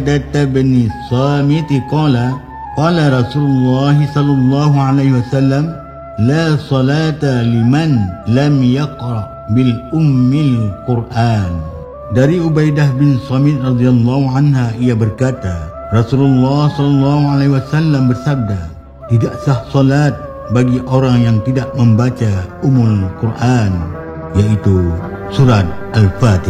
bin Samit qala Rasulullah sallallahu alaihi wasallam la salata liman lam yaqra bil ummil Quran. Dari Ubaidah bin Samit radhiyallahu anha, ia berkata, Rasulullah sallallahu alaihi wasallam bersabda, tidak sah salat bagi orang yang tidak membaca Ummul Quran, yaitu surat Al-Fatihah.